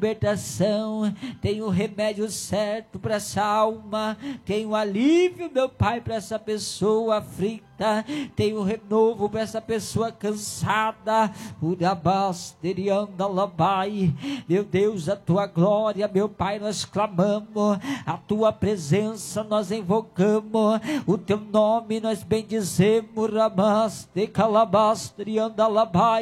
libertação, tem o remédio certo para essa alma, tem o alívio, meu Pai, para essa pessoa aflita, tem o renovo para essa pessoa cansada. Meu Deus, a tua glória, meu Pai, nós clamamos, a tua presença nós invocamos, o teu nome nós bendizemos.